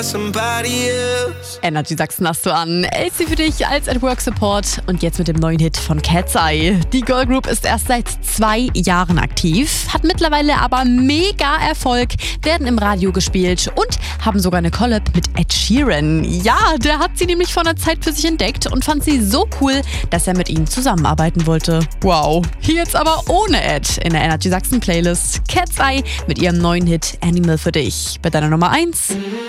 Energy Sachsen hast du an. Elsie für dich als at Work Support und jetzt mit dem neuen Hit von Cat's Eye. Die Girl Group ist erst seit 2 Jahren aktiv, hat mittlerweile aber mega Erfolg, werden im Radio gespielt und haben sogar eine Collab mit Ed Sheeran. Ja, der hat sie nämlich vor einer Zeit für sich entdeckt und fand sie so cool, dass er mit ihnen zusammenarbeiten wollte. Wow. Hier jetzt aber ohne Ed in der Energy Sachsen Playlist. Cat's Eye mit ihrem neuen Hit Animal für dich. Bei deiner Nummer 1.